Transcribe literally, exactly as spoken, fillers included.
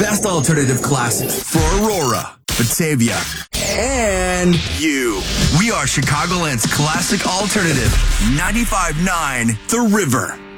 best alternative classic for Aurora, Batavia, and you. We are Chicagoland's classic alternative, ninety-five point nine The River.